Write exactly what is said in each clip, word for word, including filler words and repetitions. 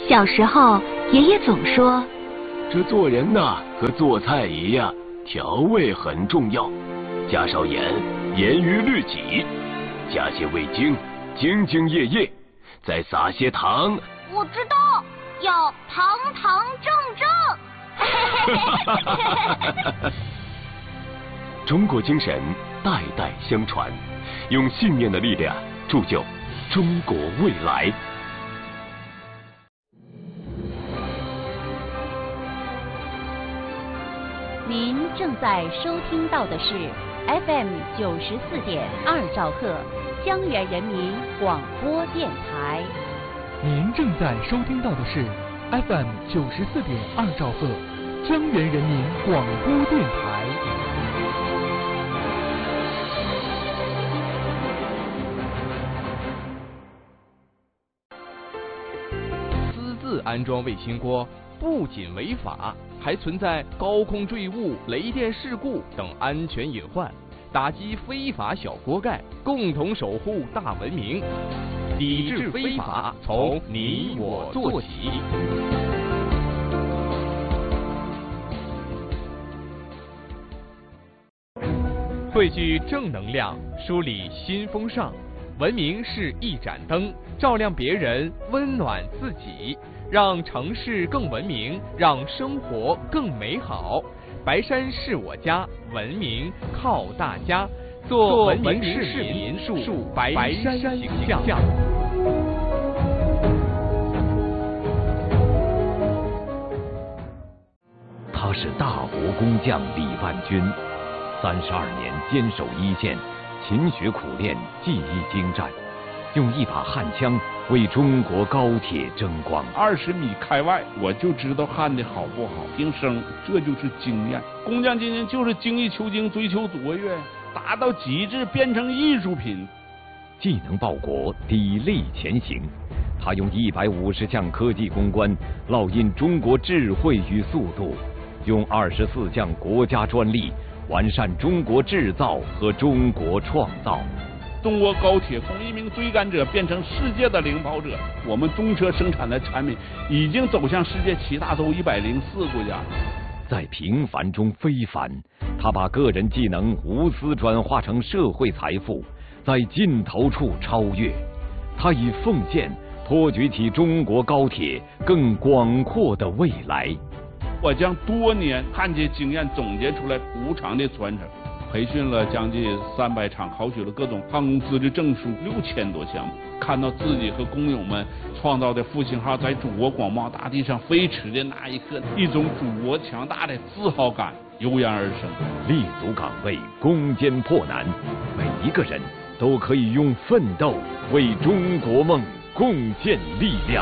小时候，爷爷总说， 这做人呐，和做菜一样，调味很重要。加少盐，严于律己；加些味精，兢兢业业；再撒些糖。 我知道，要堂堂正正。 中国精神代代相传，用信念的力量铸就中国未来。 您正在收听到的是 F M 九十四点二兆赫江源人民广播电台。 您正在收听到的是 F M 九十四点二兆赫江源人民广播电台。 私自安装卫星锅不仅违法，还存在高空坠物、雷电事故等安全隐患，打击非法小锅盖，共同守护大文明。抵制非法，从你我做起。汇聚正能量，梳理新风尚。文明是一盏灯，照亮别人，温暖自己。让城市更文明，让生活更美好。白山是我家，文明靠大家。做文明市民，树白山形象。 他是大国工匠李万军，三十二年坚守一线，勤学苦练，技艺精湛，用一把焊枪为中国高铁争光。 二十米开外，我就知道焊的好不好，听声，这就是经验。工匠精神就是精益求精，追求卓越，达到极致，变成艺术品。 既能报国，砥砺前行。他用一百五十项科技攻关烙印中国智慧与速度，用二十四项国家专利完善中国制造和中国创造。 中国高铁从一名追赶者变成世界的领跑者，我们中车生产的产品已经走向世界七大洲一百零四国家。 在平凡中非凡，他把个人技能无私转化成社会财富，在尽头处超越。他以奉献托举起中国高铁更广阔的未来。 我将多年焊接经验总结出来无偿的传承。培训了将近三百场，考取了各种航空资质证书六千多项目，看到自己和工友们创造的复兴号在祖国广袤大地上飞驰的那一刻，一种祖国强大的自豪感油然而生。 立足岗位，攻坚破难，每一个人都可以用奋斗为中国梦贡献力量。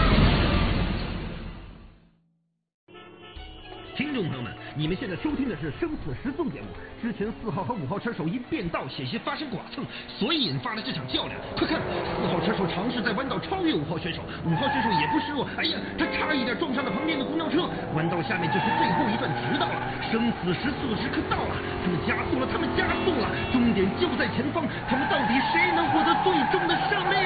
听众朋友们，你们现在收听的是《生死时速》节目。之前四号和五号车手因变道险些发生剐蹭，所以引发了这场较量。快看，四号车手尝试在弯道超越五号选手，五号选手也不示弱，哎呀，他差一点撞上了旁边的公交车。弯道下面就是最后一段直道了，生死时速的时刻到了，他们加速了，他们加速了，终点就在前方，他们到底谁能获得最终的胜利？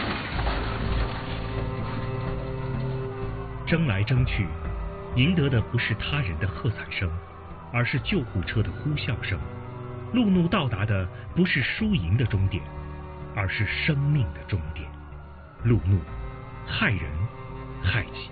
争来争去，赢得的不是他人的喝彩声，而是救护车的呼啸声。路怒到达的不是输赢的终点，而是生命的终点。路怒，害人害己。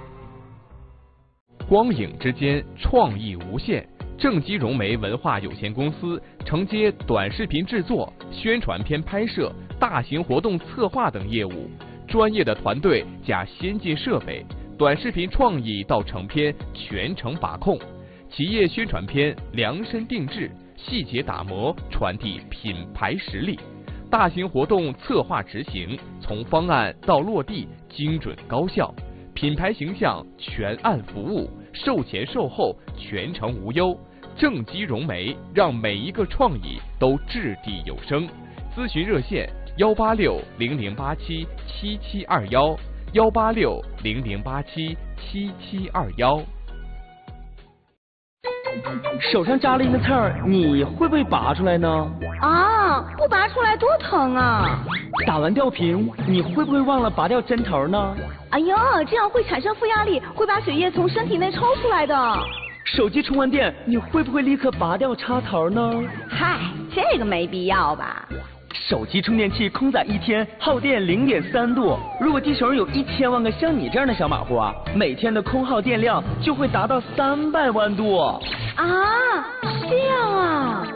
光影之间，创意无限。正畸融媒文化有限公司承接短视频制作、宣传片拍摄、大型活动策划等业务，专业的团队加先进设备。短视频创意到成片全程把控，企业宣传片量身定制，细节打磨，传递品牌实力。大型活动策划执行，从方案到落地精准高效，品牌形象全案服务，售前售后全程无忧。正畸融媒让每一个创意都掷地有声。咨询热线：幺八六零零八七七七二幺。幺八六零零八七七七二幺。 手上扎了一个刺儿，你会不会拔出来呢？ 啊，不拔出来多疼啊！ 打完吊瓶，你会不会忘了拔掉针头呢？ 哎呦，这样会产生负压力，会把血液从身体内抽出来的。 手机充完电，你会不会立刻拔掉插头呢？ 嗨，这个没必要吧。 手机充电器空载一天耗电零点三度，如果地球上有一千万个像你这样的小马虎啊，每天的空耗电量就会达到三百万度。 啊，这样啊。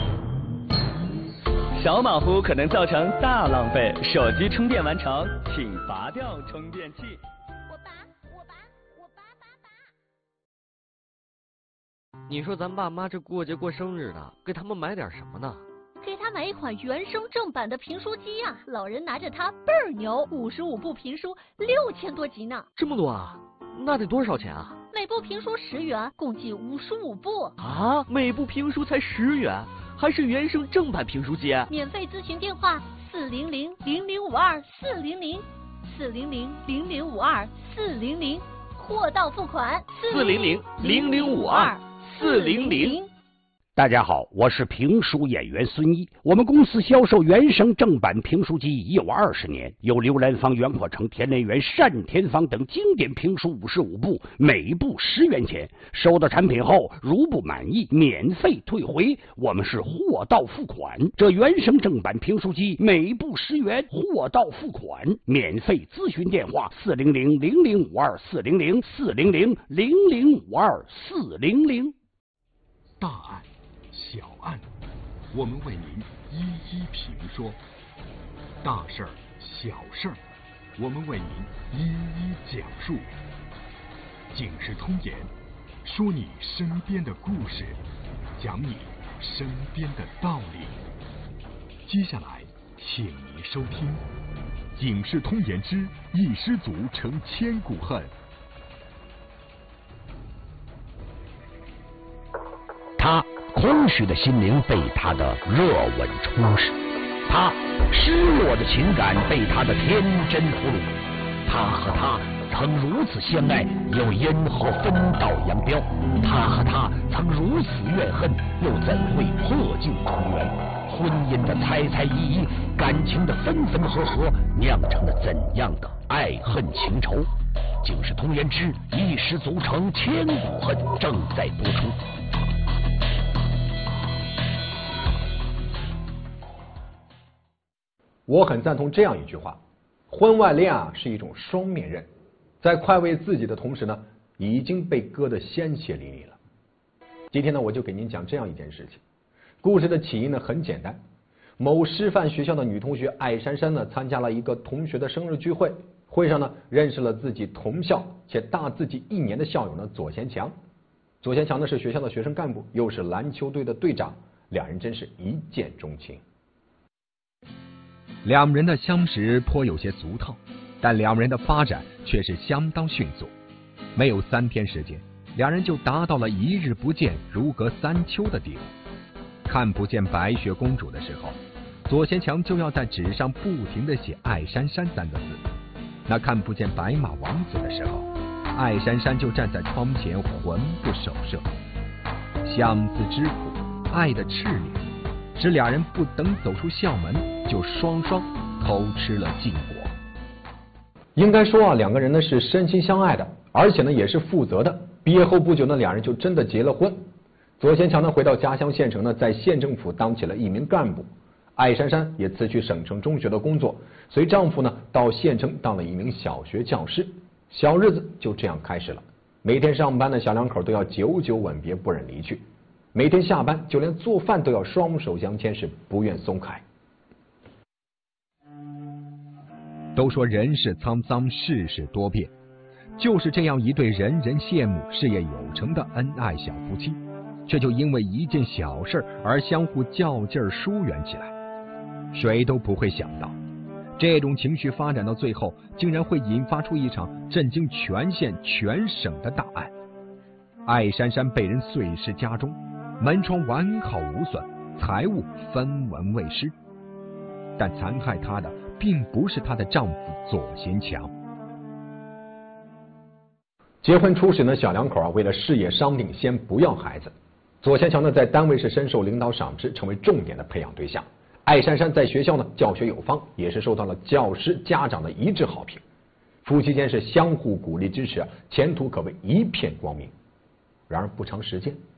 小马虎可能造成大浪费，手机充电完成，请拔掉充电器。 我拔，我拔，我拔拔拔。 你说咱爸妈这过节过生日的，给他们买点什么呢？ 给他买一款原声正版的评书机呀、啊，老人拿着它倍儿牛，五十五部评书，六千多集呢。 这么多啊？那得多少钱啊？ 每部评书十元，共计五十五部。 啊，每部评书才十元，还是原声正版评书机？ 免费咨询电话：四零零零零五二四零零，四零零零零五二四零零，货到付款。 四零零零零五二四零零。 大家好，我是评书演员孙一。我们公司销售原声正版评书机已有二十年，有刘兰芳、袁阔成、田连元、单田芳等经典评书五十五部，每部十元钱。收到产品后，如不满意，免费退回。我们是货到付款。这原声正版评书机每部十元，货到付款。免费咨询电话：四零零零零五二四零零四零零零零五二四零零。 大案。小案，我们为您一一评说；大事儿、小事儿，我们为您一一讲述。警世通言，说你身边的故事，讲你身边的道理。接下来，请您收听《警世通言之一失足成千古恨》。 他。空虚的心灵被他的热吻充实，他失落的情感被他的天真俘虏。他和他曾如此相爱，又因何分道扬镳？他和他曾如此怨恨，又怎会破镜重圆？婚姻的猜猜疑疑，感情的分分合合，酿成了怎样的爱恨情仇？警世通言之一失足成千古恨正在播出。 我很赞同这样一句话：婚外恋啊是一种双面刃，在快慰自己的同时呢，已经被割得鲜血淋漓了。今天呢，我就给您讲这样一件事情。故事的起因呢很简单，某师范学校的女同学艾珊珊呢参加了一个同学的生日聚会，会上呢认识了自己同校且大自己一年的校友呢左贤强。左贤强呢是学校的学生干部，又是篮球队的队长，两人真是一见钟情。 两人的相识颇有些俗套，但两人的发展却是相当迅速。没有三天时间，两人就达到了一日不见如隔三秋的地步。看不见白雪公主的时候，左贤强就要在纸上不停地写艾珊珊三个字；那看不见白马王子的时候，艾珊珊就站在窗前魂不守舍。相思之苦，爱的炽烈，使俩人不等走出校门，就双双偷吃了禁果。 应该说啊，两个人呢是真心相爱的，而且呢也是负责的。毕业后不久呢，两人就真的结了婚。左贤强呢回到家乡县城呢，在县政府当起了一名干部。艾珊珊也辞去省城中学的工作，随丈夫呢到县城当了一名小学教师。小日子就这样开始了。每天上班的小两口都要久久吻别，不忍离去。每天下班，就连做饭都要双手相牵，是不愿松开。 都说人世沧桑，世事多变，就是这样一对人人羡慕、事业有成的恩爱小夫妻，却就因为一件小事而相互较劲儿、疏远起来。谁都不会想到，这种情绪发展到最后，竟然会引发出一场震惊全县全省的大案。艾珊珊被人碎尸家中，门窗完好无损，财物分文未失。但残害她的并不是她的丈夫左贤强。 结婚初时呢，小两口啊为了事业商定，先不要孩子。 左千桥呢在单位是深受领导赏识，成为重点的培养对象。艾珊珊在学校呢教学有方，也是受到了教师家长的一致好评。夫妻间是相互鼓励支持，前途可谓一片光明。然而不长时间，